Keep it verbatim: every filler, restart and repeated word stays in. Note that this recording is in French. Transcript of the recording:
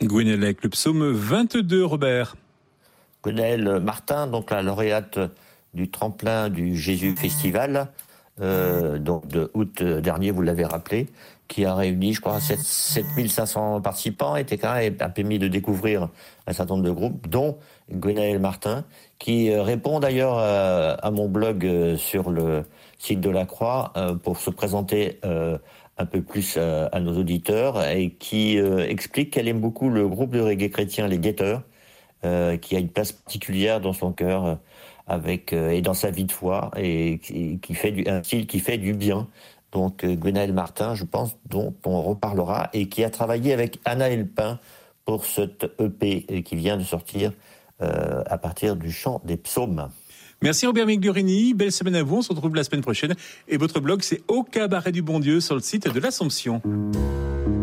Gwenaëlle avec le psaume vingt-deux, Robert. Gwenaëlle Martin, donc la lauréate du tremplin du Jésus Festival, euh, donc de août dernier, vous l'avez rappelé, qui a réuni, je crois, sept mille cinq cents participants, était quand même a permis de découvrir un certain nombre de groupes, dont Gwenaëlle Martin, qui répond d'ailleurs à, à mon blog sur le site de la Croix euh, pour se présenter euh, un peu plus à, à nos auditeurs, et qui euh, explique qu'elle aime beaucoup le groupe de reggae chrétien, les Guetteurs, euh, qui a une place particulière dans son cœur euh, avec euh, et dans sa vie de foi, et, et qui fait du, un style qui fait du bien. Donc euh, Gwenaëlle Martin, je pense, dont on reparlera, et qui a travaillé avec Anna Elpin pour cette E P qui vient de sortir euh, à partir du chant des psaumes. Merci Robert Migliorini, belle semaine à vous, on se retrouve la semaine prochaine. Et votre blog, c'est Au Cabaret du Bon Dieu sur le site de l'Assomption.